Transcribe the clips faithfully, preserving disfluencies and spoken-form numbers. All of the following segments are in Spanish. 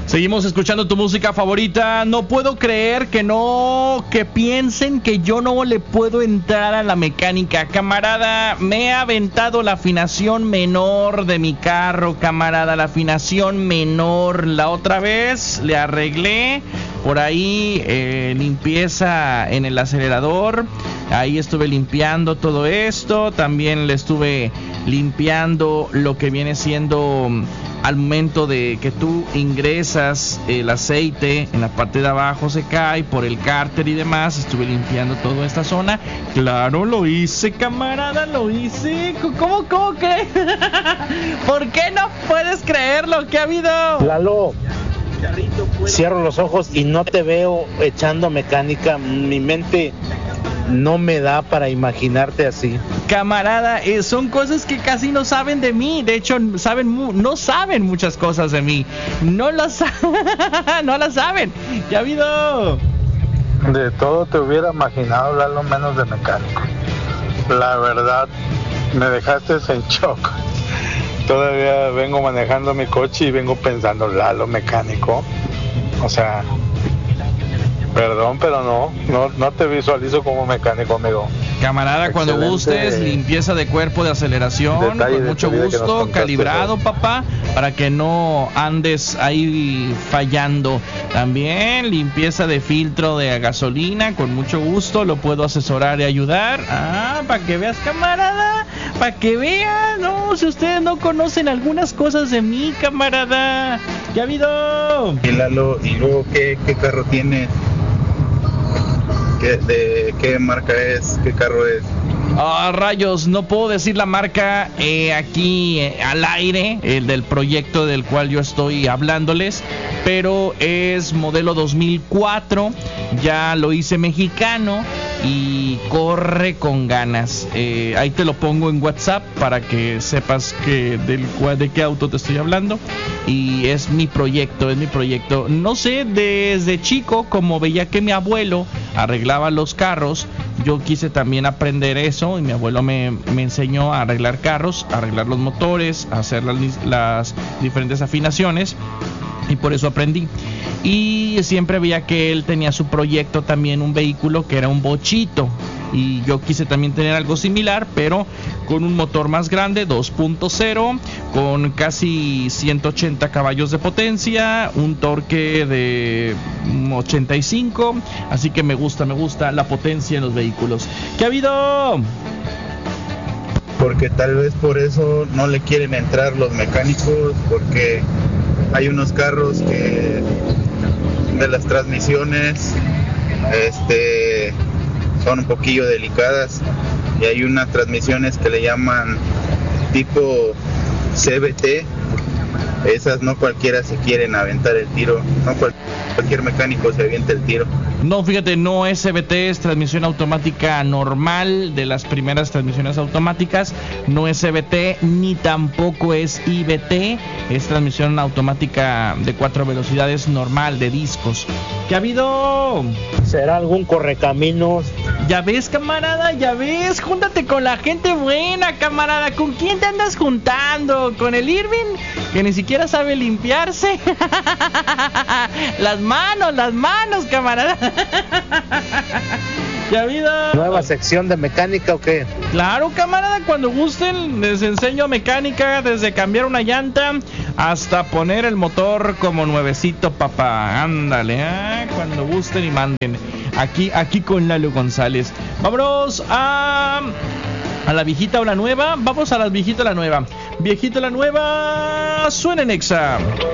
Seguimos escuchando tu música favorita. No puedo creer que no, que piensen que yo no le puedo entrar a la mecánica. Camarada, me he aventado la afinación menor de mi carro, camarada, la afinación menor. La otra vez le arreglé por ahí eh, limpieza en el acelerador. Ahí estuve limpiando todo esto. También le estuve limpiando lo que viene siendo al momento de que tú ingresas el aceite en la parte de abajo, se cae por el cárter y demás. Estuve limpiando toda esta zona. Claro, lo hice, camarada, lo hice. ¿Cómo, cómo crees? ¿Por qué no puedes creer lo que ha habido? Lalo, cierro los ojos y no te veo echando mecánica. Mi mente no me da para imaginarte así. Camarada, eh, son cosas que casi no saben de mí. De hecho, saben mu- no saben muchas cosas de mí. No las sa- no las saben. ¿Qué ha habido? De todo te hubiera imaginado, Lalo, menos de mecánico. La verdad, me dejaste en shock. Todavía vengo manejando mi coche y vengo pensando, Lalo, mecánico. O sea, perdón, pero no, no, no te visualizo como mecánico, amigo. Camarada, cuando Excelente gustes, limpieza de cuerpo de aceleración, detalle con de mucho tu vida que nos gusto, contaste, calibrado, ¿no? papá, para que no andes ahí fallando. También limpieza de filtro de gasolina, con mucho gusto, lo puedo asesorar y ayudar. Ah, para que veas, camarada, para que vean, no, si ustedes no conocen algunas cosas de mí, camarada. ¿Qué ha habido? Y Lalo, ¿y luego qué, qué carro tienes? ¿Qué, de qué marca es? ¿Qué carro es? Ah, rayos, no puedo decir la marca eh, aquí eh, al aire, el del proyecto del cual yo estoy hablándoles, pero es modelo dos mil cuatro, ya lo hice mexicano y corre con ganas. Eh, ahí te lo pongo en WhatsApp para que sepas que del cual, de qué auto te estoy hablando. Y es mi proyecto, es mi proyecto. No sé, desde chico, como veía que mi abuelo arreglaba los carros, yo quise también aprender eso y mi abuelo me, me enseñó a arreglar carros, a arreglar los motores, a hacer las, las diferentes afinaciones, y por eso aprendí. Y siempre veía que él tenía su proyecto también, un vehículo que era un bochito, y yo quise también tener algo similar, pero con un motor más grande, dos punto cero, con casi ciento ochenta caballos de potencia, un torque de ochenta y cinco, así que me gusta, me gusta la potencia en los vehículos. ¿Qué ha habido? Porque tal vez por eso no le quieren entrar los mecánicos, porque hay unos carros que de las transmisiones este son un poquillo delicadas, y hay unas transmisiones que le llaman tipo C V T. Esas no cualquiera se quieren aventar el tiro, no cual, cualquier mecánico se avienta el tiro. No, fíjate, no es C V T, es transmisión automática normal, de las primeras transmisiones automáticas. No es C V T, ni tampoco es I V T, es transmisión automática de cuatro velocidades normal, de discos. ¿Qué ha habido? ¿Será algún correcaminos? Ya ves, camarada, ya ves, júntate con la gente buena, camarada. ¿Con quién te andas juntando? ¿Con el Irving, que ni siquiera sabe limpiarse? Las manos, las manos, camarada. ¿Ya ha habido? ¿Nueva sección de mecánica o qué? Claro, camarada, cuando gusten les enseño mecánica, desde cambiar una llanta hasta poner el motor como nuevecito, papá. Ándale, ¿eh? Cuando gusten y manden. Aquí, aquí con Lalo González. Vámonos a... ¿A la viejita o la nueva? Vamos a la viejita o la nueva. Viejita o la nueva, suena en Exa.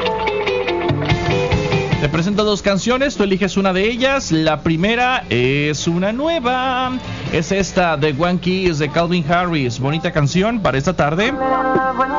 Te presento dos canciones, tú eliges una de ellas. La primera es una nueva. Es esta de One Kiss de Calvin Harris. Bonita canción para esta tarde.